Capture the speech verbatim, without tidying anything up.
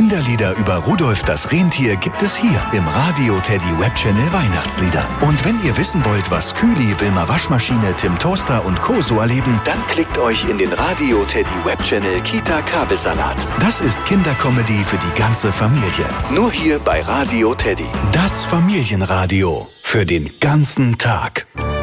Kinderlieder über Rudolf das Rentier gibt es hier im Radio Teddy Webchannel Weihnachtslieder. Und wenn ihr wissen wollt, was Kühli, Wilma Waschmaschine, Tim Toaster und Co. so erleben, dann klickt euch in den Radio Teddy Webchannel Kita Kabelsalat. Das ist Kindercomedy für die ganze Familie. Nur hier bei Radio Teddy. Das Familienradio für den ganzen Tag.